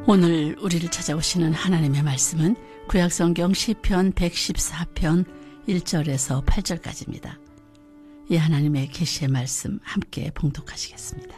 오늘 우리를 찾아오시는 하나님의 말씀은 구약성경 시편 114편 1절에서 8절까지입니다. 이 하나님의 계시의 말씀 함께 봉독하시겠습니다.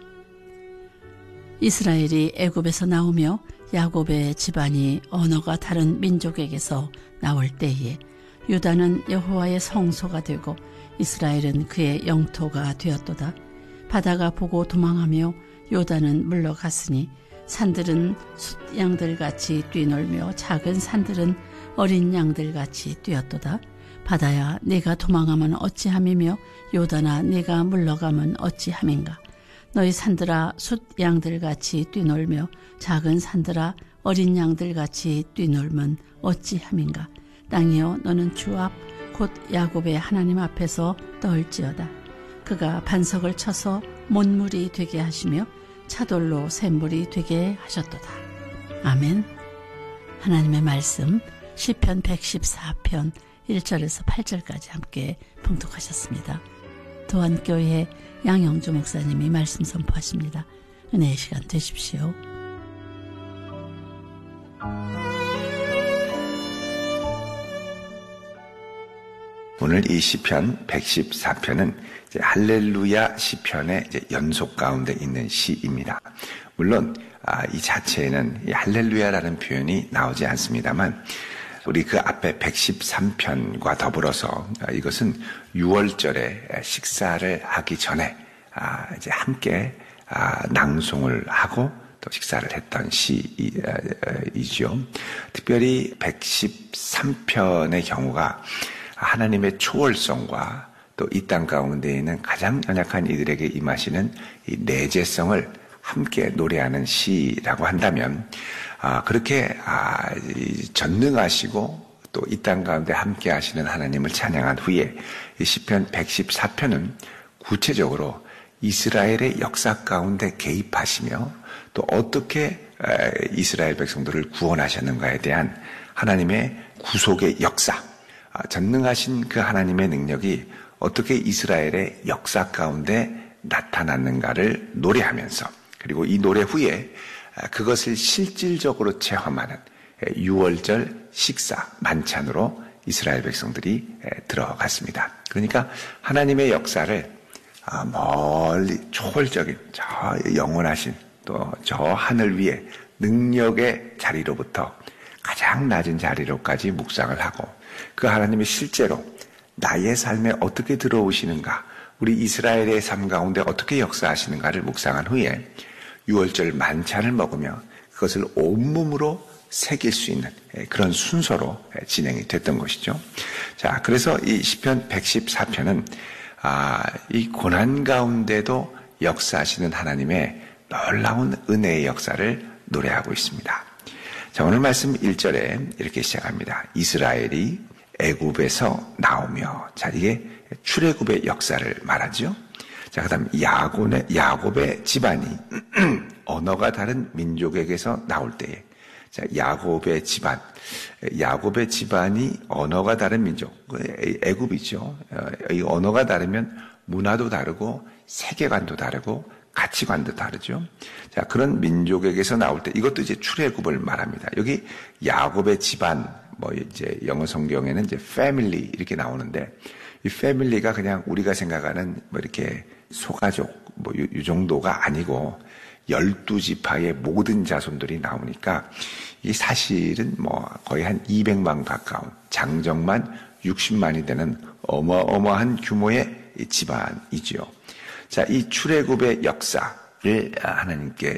이스라엘이 애굽에서 나오며 야곱의 집안이 언어가 다른 민족에게서 나올 때에 유다는 여호와의 성소가 되고 이스라엘은 그의 영토가 되었도다. 바다가 보고 도망하며 요단은 물러갔으니 산들은 숫양들같이 뛰놀며 작은 산들은 어린 양들같이 뛰었도다. 바다야 네가 도망하면 어찌함이며 요단아 네가 물러가면 어찌함인가. 너희 산들아 숫양들같이 뛰놀며 작은 산들아 어린 양들같이 뛰놀면 어찌함인가. 땅이여 너는 주 앞 곧 야곱의 하나님 앞에서 떨지어다. 그가 반석을 쳐서 못물이 되게 하시며 차돌로 샘물이 되게 하셨도다. 아멘. 하나님의 말씀 시편 114편 1절에서 8절까지 함께 봉독하셨습니다. 도안교회 양영주 목사님이 말씀 선포하십니다. 은혜의 시간 되십시오. 오늘 이 시편 114편은 할렐루야 시편의 연속 가운데 있는 시입니다. 물론 이 자체에는 이 할렐루야라는 표현이 나오지 않습니다만 우리 그 앞에 113편과 더불어서 이것은 6월절에 식사를 하기 전에 이제 함께 낭송을 하고 또 식사를 했던 시이죠. 특별히 113편의 경우가 하나님의 초월성과 또 이 땅 가운데 있는 가장 연약한 이들에게 임하시는 이 내재성을 함께 노래하는 시라고 한다면 그렇게 전능하시고 또 이 땅 가운데 함께 하시는 하나님을 찬양한 후에 이 시편 114편은 구체적으로 이스라엘의 역사 가운데 개입하시며 또 어떻게 이스라엘 백성들을 구원하셨는가에 대한 하나님의 구속의 역사, 전능하신 그 하나님의 능력이 어떻게 이스라엘의 역사 가운데 나타났는가를 노래하면서 그리고 이 노래 후에 그것을 실질적으로 체험하는 6월절 식사 만찬으로 이스라엘 백성들이 들어갔습니다. 그러니까 하나님의 역사를 멀리 초월적인 저 영원하신 또 저 하늘 위에 능력의 자리로부터 가장 낮은 자리로까지 묵상을 하고 그 하나님이 실제로 나의 삶에 어떻게 들어오시는가, 우리 이스라엘의 삶 가운데 어떻게 역사하시는가를 묵상한 후에 6월절 만찬을 먹으며 그것을 온몸으로 새길 수 있는 그런 순서로 진행이 됐던 것이죠. 자, 그래서 이 시편 114편은 이 고난 가운데도 역사하시는 하나님의 놀라운 은혜의 역사를 노래하고 있습니다. 자, 오늘 말씀 1절에 이렇게 시작합니다. 이스라엘이 애굽에서 나오며. 자, 이게 출애굽의 역사를 말하죠. 자, 그 다음 야곱의 집안이 언어가 다른 민족에게서 나올 때에. 자, 야곱의 집안이 언어가 다른 민족, 애굽이죠. 이 언어가 다르면 문화도 다르고 세계관도 다르고 가치관도 다르죠. 자, 그런 민족에게서 나올 때 이것도 이제 출애굽을 말합니다. 여기 야곱의 집안, 이제 영어 성경에는 이제 family 이렇게 나오는데 이 family가 그냥 우리가 생각하는 이렇게 소가족 이 정도가 아니고 12지파의 모든 자손들이 나오니까 이 사실은 거의 한 200만 가까운 장정만 60만이 되는 어마어마한 규모의 집안이지요. 자, 이 출애굽의 역사를 하나님께